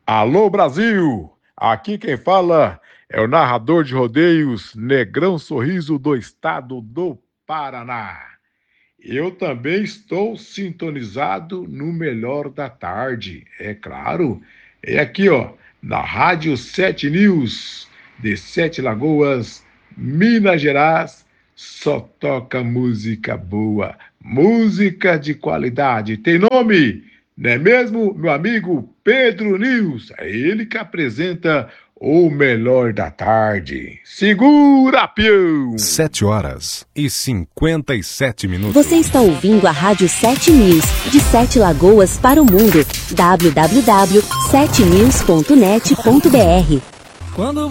Alô, Brasil! Aqui quem fala é o narrador de rodeios Negrão Sorriso do estado do Paraná. Eu também estou sintonizado no melhor da tarde, é claro. É aqui, ó, na Rádio 7 News, de Sete Lagoas, Minas Gerais. Só toca música boa, música de qualidade. Tem nome, não é mesmo, meu amigo Pedro News? É ele que apresenta o melhor da tarde. Segura, peão! 7h57. Você está ouvindo a Rádio 7 News, de Sete Lagoas para o mundo. www.7news.net.br.